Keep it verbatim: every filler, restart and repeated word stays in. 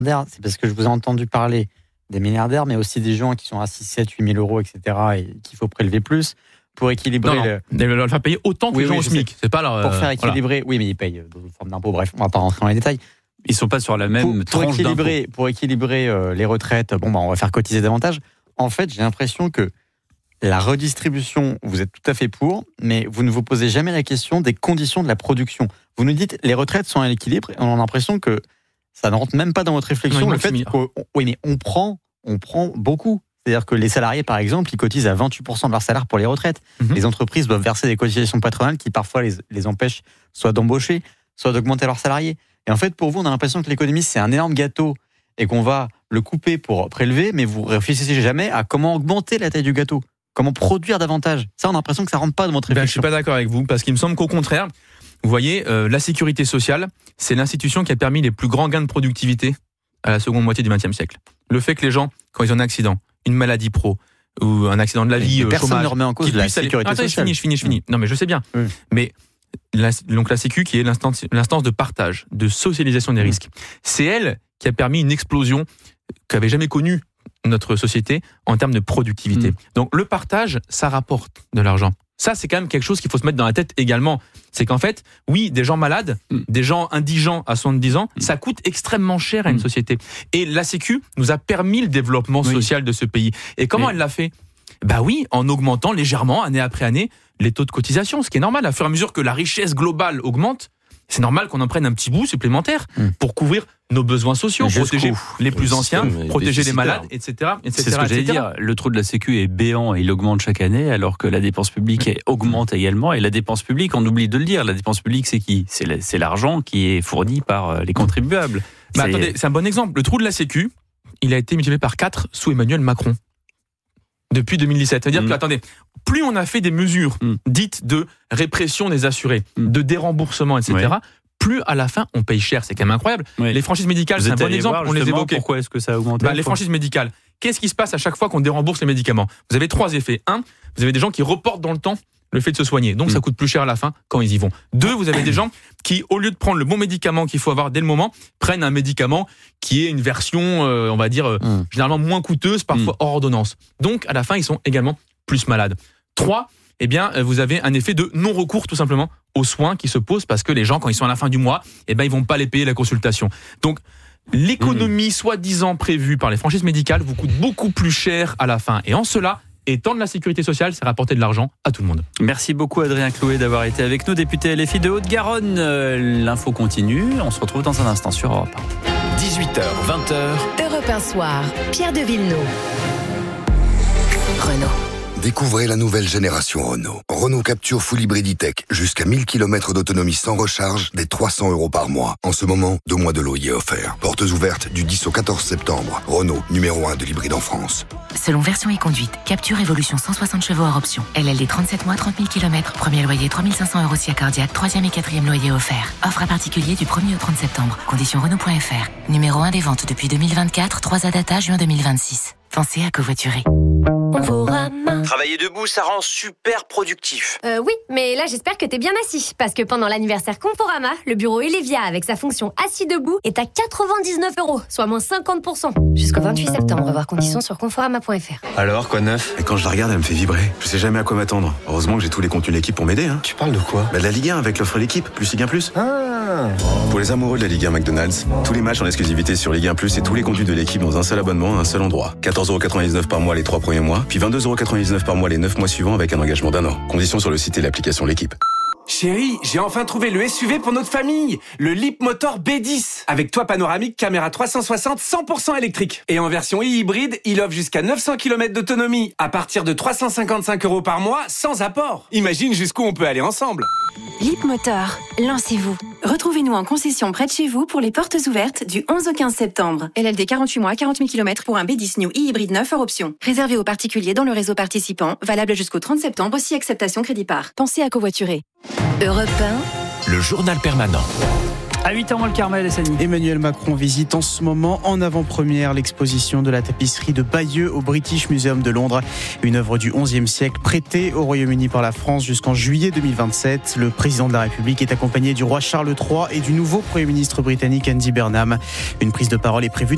C'est parce que je vous ai entendu parler des milliardaires, mais aussi des gens qui sont à six, sept, huit mille euros, et cetera, et qu'il faut prélever plus pour équilibrer. Non, non. Le... Ils leur faire payer autant que oui, les gens oui, au SMIC. C'est pas leur, pour faire équilibrer, voilà. Oui, mais ils payent dans une forme d'impôt. Bref, on va pas rentrer dans les détails. Ils sont pas sur la même pour, pour tranche équilibrer, d'impôt. Pour équilibrer euh, les retraites, bon, bah, on va faire cotiser davantage. En fait, j'ai l'impression que la redistribution, vous êtes tout à fait pour, mais vous ne vous posez jamais la question des conditions de la production. Vous nous dites les retraites sont à l'équilibre, et on a l'impression que ça ne rentre même pas dans votre réflexion. Non, le fait qu'on, oui, mais on prend, on prend beaucoup. C'est-à-dire que les salariés, par exemple, ils cotisent à vingt-huit pour cent de leur salaire pour les retraites. Mm-hmm. Les entreprises doivent verser des cotisations patronales qui parfois les, les empêchent soit d'embaucher, soit d'augmenter leurs salariés. Et en fait, pour vous, on a l'impression que l'économie, c'est un énorme gâteau et qu'on va le couper pour prélever, mais vous réfléchissez jamais à comment augmenter la taille du gâteau, comment produire davantage. Ça, on a l'impression que ça rentre pas dans votre réflexion. Ben, je suis pas d'accord avec vous, parce qu'il me semble qu'au contraire, vous voyez, euh, la sécurité sociale, c'est l'institution qui a permis les plus grands gains de productivité à la seconde moitié du vingtième siècle. Le fait que les gens, quand ils ont un accident, une maladie pro, ou un accident de la vie, euh, personne chômage, ne remet en cause la sécurité aller... Attends, sociale. Je finis, je finis, je finis. Non, mais je sais bien. Oui. Mais la, donc la Sécu, qui est l'instance, l'instance de partage, de socialisation des risques, c'est elle qui a permis une explosion qu'avait jamais connue notre société en termes de productivité. Mmh. Donc le partage, ça rapporte de l'argent. Ça, c'est quand même quelque chose qu'il faut se mettre dans la tête également. C'est qu'en fait, oui, des gens malades, mmh. des gens indigents à soixante-dix ans, mmh. ça coûte extrêmement cher à une mmh. société. Et la Sécu nous a permis le développement oui. social de ce pays. Et comment Mais... elle l'a fait ? Bah oui, en augmentant légèrement, année après année, les taux de cotisation, ce qui est normal. À fur et à mesure que la richesse globale augmente, c'est normal qu'on en prenne un petit bout supplémentaire mmh. pour couvrir nos besoins sociaux, protéger les plus anciens, protéger les malades, et cetera, et cetera. C'est ce que j'allais dire. Le trou de la Sécu est béant et il augmente chaque année, alors que la dépense publique mmh. augmente également. Et la dépense publique, on oublie de le dire, la dépense publique, c'est qui ? C'est, la, c'est l'argent qui est fourni par les contribuables. Bah, c'est... Attendez, c'est un bon exemple. Le trou de la Sécu, il a été multiplié par quatre sous Emmanuel Macron. Depuis deux mille dix-sept. C'est-à-dire mmh. que, attendez, plus on a fait des mesures mmh. dites de répression des assurés, mmh. de déremboursement, et cetera, ouais. plus à la fin, on paye cher. C'est quand même incroyable. Oui. Les franchises médicales, Vous c'est un bon exemple, voir, on les évoquait. Pourquoi est-ce que ça a augmenté bah, Les franchises médicales, qu'est-ce qui se passe à chaque fois qu'on dérembourse les médicaments ? Vous avez trois effets. Un, vous avez des gens qui reportent dans le temps le fait de se soigner. Donc, mmh. ça coûte plus cher à la fin quand ils y vont. Deux, vous avez des gens qui, au lieu de prendre le bon médicament qu'il faut avoir dès le moment, prennent un médicament qui est une version, euh, on va dire, euh, mmh. généralement moins coûteuse, parfois mmh. hors ordonnance. Donc, à la fin, ils sont également plus malades. Trois, eh bien, vous avez un effet de non-recours, tout simplement, aux soins qui se posent parce que les gens, quand ils sont à la fin du mois, eh ben, ils vont pas les payer la consultation. Donc, l'économie mmh. soi-disant prévue par les franchises médicales vous coûte beaucoup plus cher à la fin. Et en cela, étant de la sécurité sociale, c'est rapporter de l'argent à tout le monde. Merci beaucoup Adrien Clouet d'avoir été avec nous, député L F I de Haute-Garonne. Euh, l'info continue, on se retrouve dans un instant sur Europe un. dix-huit heures, vingt heures. Europe un soir, Pierre de Villeneuve. Renault. Découvrez la nouvelle génération Renault. Renault Captur Full Hybrid E-Tech. Jusqu'à mille kilomètres d'autonomie sans recharge, dès trois cents euros par mois. En ce moment, deux mois de loyer offert. Portes ouvertes du dix au quatorze septembre. Renault, numéro un de l'hybride en France. Selon version et conduite, Captur Evolution cent soixante chevaux hors option. L L D trente-sept mois, trente mille kilomètres. Premier loyer trois mille cinq cents euros si à cardiaque. Troisième et quatrième loyer offert. Offre à particulier du premier au trente septembre. Conditions Renault point F R. Numéro un des ventes depuis deux mille vingt-quatre. trois A data juin deux mille vingt-six. Pensez à covoiturer. Travailler debout, ça rend super productif. Euh, oui, mais là j'espère que t'es bien assis. Parce que pendant l'anniversaire Conforama, le bureau Elevia avec sa fonction assis debout est à quatre-vingt-dix-neuf euros, soit moins cinquante pour cent. Jusqu'au vingt-huit septembre, voir conditions sur conforama point F R. Alors, quoi de neuf ? Et quand je la regarde, elle me fait vibrer. Je sais jamais à quoi m'attendre. Heureusement que j'ai tous les contenus de l'équipe pour m'aider. Hein. Tu parles de quoi ? Bah de la Ligue un avec l'offre l'équipe, plus Ligue un plus. Ah. Pour les amoureux de la Ligue un McDonald's, tous les matchs en exclusivité sur Ligue un plus et tous les contenus de l'équipe dans un seul abonnement à un seul endroit. quatorze euros quatre-vingt-dix-neuf par mois les trois premiers mois, puis vingt-deux euros quatre-vingt-dix-neuf par mois les neuf mois suivants avec un engagement d'un an. Conditions sur le site et l'application L'équipe. Chérie, j'ai enfin trouvé le S U V pour notre famille, le Leapmotor B dix, avec toit panoramique, caméra trois cent soixante, cent pour cent électrique. Et en version e-hybride, il offre jusqu'à neuf cents kilomètres d'autonomie, à partir de trois cent cinquante-cinq euros par mois, sans apport. Imagine jusqu'où on peut aller ensemble. Leapmotor, lancez-vous. Retrouvez-nous en concession près de chez vous pour les portes ouvertes du onze au quinze septembre. L L D quarante-huit mois, quarante mille kilomètres pour un B dix New e-hybride neuf hors option. Réservé aux particuliers dans le réseau participant, valable jusqu'au trente septembre si acceptation crédit par. Pensez à covoiturer. Europe un. Le journal permanent. À huit heures moins le Carmel, S N I. Emmanuel Macron visite en ce moment en avant-première l'exposition de la tapisserie de Bayeux au British Museum de Londres. Une œuvre du onzième siècle prêtée au Royaume-Uni par la France jusqu'en juillet deux mille vingt-sept. Le président de la République est accompagné du roi Charles trois et du nouveau Premier ministre britannique Andy Burnham. Une prise de parole est prévue dans